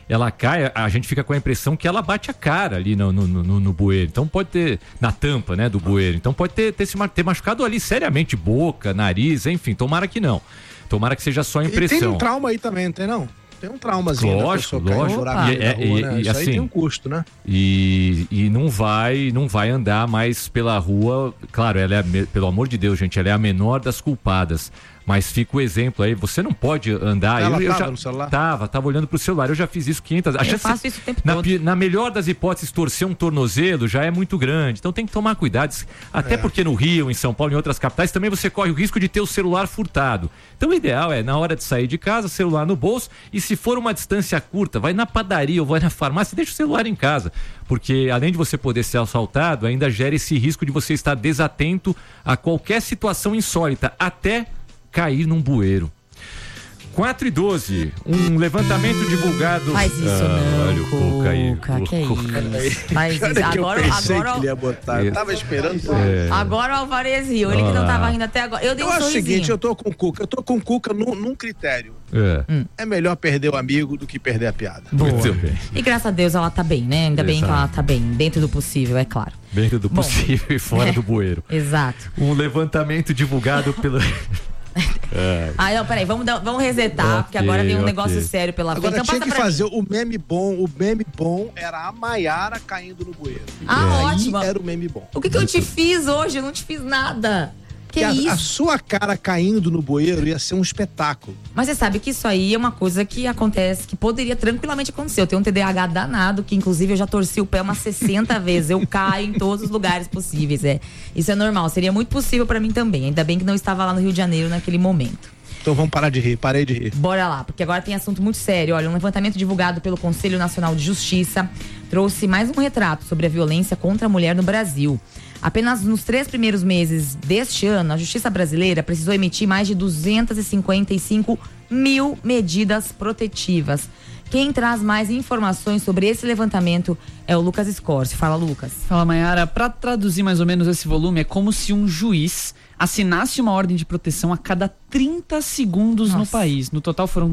ela cai, a gente fica com a impressão que ela bate a cara ali no bueiro. Então pode ter, na tampa, né, do bueiro. Então pode ter machucado ali seriamente boca, nariz, enfim, tomara que não. Tomara que seja só impressão. E tem um trauma aí também, não tem não? Tem um traumazinho. Lógico. Isso assim, aí tem um custo, né? E não vai andar mais pela rua. Claro, ela pelo amor de Deus, gente, ela é a menor das culpadas. Mas fica o exemplo aí, você não pode andar. Ela eu tava já no celular? Tava olhando pro celular, eu já fiz isso 500 vezes. Eu faço isso o tempo todo. Na melhor das hipóteses, torcer um tornozelo já é muito grande, então tem que tomar cuidado, até porque no Rio, em São Paulo, em outras capitais, também você corre o risco de ter o celular furtado. Então o ideal é, na hora de sair de casa, celular no bolso, e se for uma distância curta, vai na padaria ou vai na farmácia, deixa o celular em casa, porque além de você poder ser assaltado, ainda gera esse risco de você estar desatento a qualquer situação insólita, até cair num bueiro. 4h12, um levantamento divulgado. Faz isso não, olha o Cuca aí. Que é isso? Faz isso. Agora que ele ia botar. Eu tava esperando. Agora o Alvarez riu, ele que não tava rindo até agora. Eu dei um acho o sorrisinho. seguinte, eu tô com o Cuca num critério. É melhor perder o amigo do que perder a piada. Boa. Muito bem. E graças a Deus ela tá bem, né? Ainda bem que ela tá bem, dentro do possível, é claro. Dentro do possível e fora do bueiro. Exato. Um levantamento divulgado pelo... Não, peraí, vamos resetar, porque agora tem um negócio sério pela frente. Agora Então tinha que fazer o meme bom era a Maiara caindo no bueiro. Ótimo. Era o meme bom. O que eu te fiz hoje? Eu não te fiz nada. Que isso? A sua cara caindo no bueiro ia ser um espetáculo. Mas você sabe que isso aí é uma coisa que acontece, que poderia tranquilamente acontecer. Eu tenho um TDAH danado, que inclusive eu já torci o pé umas 60 vezes. Eu caio em todos os lugares possíveis. Isso é normal, seria muito possível pra mim também. Ainda bem que não estava lá no Rio de Janeiro naquele momento. Então vamos parar de rir, parei de rir. Bora lá, porque agora tem assunto muito sério. Olha, um levantamento divulgado pelo Conselho Nacional de Justiça trouxe mais um retrato sobre a violência contra a mulher no Brasil. Apenas nos 3 primeiros meses deste ano, a Justiça brasileira precisou emitir mais de 255 mil medidas protetivas. Quem traz mais informações sobre esse levantamento é o Lucas Scorsi. Fala, Lucas. Fala, Mayara. Para traduzir mais ou menos esse volume, é como se um juiz assinasse uma ordem de proteção a cada 30 segundos no país. No total foram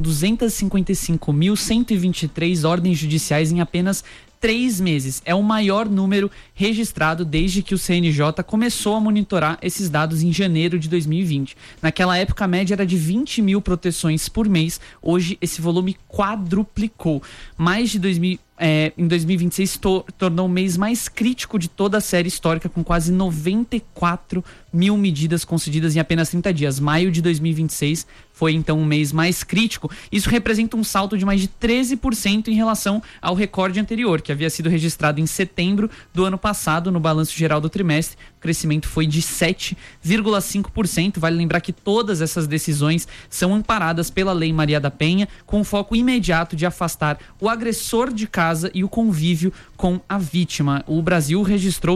255.123 ordens judiciais em apenas 3 meses. É o maior número registrado desde que o CNJ começou a monitorar esses dados em janeiro de 2020. Naquela época, a média era de 20 mil proteções por mês. Hoje, esse volume quadruplicou. Em 2026, tornou o mês mais crítico de toda a série histórica, com quase 94 mil medidas concedidas em apenas 30 dias. Maio de 2026 foi, então, um mês mais crítico. Isso representa um salto de mais de 13% em relação ao recorde anterior, que havia sido registrado em setembro do ano passado, no balanço geral do trimestre. O crescimento foi de 7,5%. Vale lembrar que todas essas decisões são amparadas pela Lei Maria da Penha, com o foco imediato de afastar o agressor de casa e o convívio com a vítima. O Brasil registrou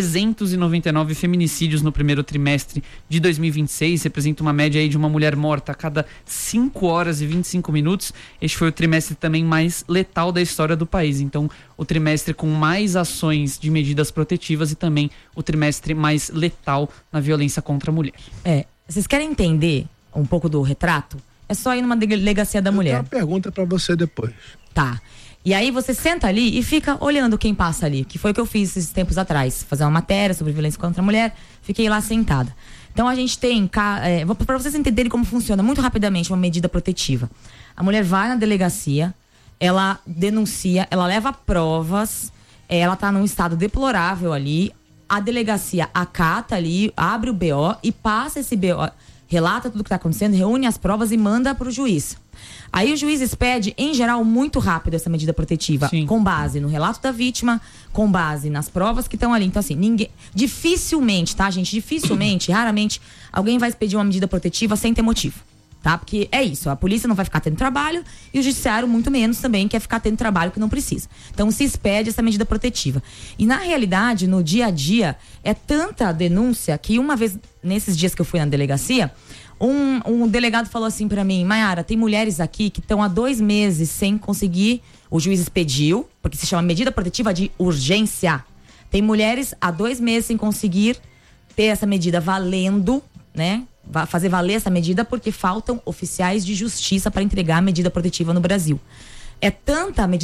399 feminicídios no primeiro trimestre de 2026, representa uma média aí de uma mulher morta a cada 5 horas e 25 minutos. Este foi o trimestre também mais letal da história do país. Então, o trimestre com mais ações de medidas protetivas e também o trimestre mais letal na violência contra a mulher. Vocês querem entender um pouco do retrato? É só ir numa delegacia da mulher. Eu tenho uma pergunta pra você depois. Tá. E aí você senta ali e fica olhando quem passa ali, que foi o que eu fiz esses tempos atrás. Fazer uma matéria sobre violência contra a mulher, fiquei lá sentada. Então a gente tem, para vocês entenderem como funciona muito rapidamente uma medida protetiva. A mulher vai na delegacia, ela denuncia, ela leva provas, ela tá num estado deplorável ali, a delegacia acata ali, abre o BO e passa esse BO, relata tudo que tá acontecendo, reúne as provas e manda pro juiz. Aí o juiz expede, em geral, muito rápido essa medida protetiva. Sim. Com base no relato da vítima, com base nas provas que estão ali. Então, assim, dificilmente, tá, gente? Raramente, alguém vai expedir uma medida protetiva sem ter motivo, tá? Porque é isso, a polícia não vai ficar tendo trabalho e o judiciário muito menos também quer ficar tendo trabalho que não precisa. Então, se expede essa medida protetiva. E, na realidade, no dia a dia, é tanta denúncia que uma vez, nesses dias que eu fui na delegacia, um delegado falou assim pra mim: Mayara, tem mulheres aqui que estão há 2 meses sem conseguir, o juiz expediu, porque se chama medida protetiva de urgência. Tem mulheres há 2 meses sem conseguir ter essa medida valendo, né? Fazer valer essa medida porque faltam oficiais de justiça para entregar a medida protetiva no Brasil. É tanta medida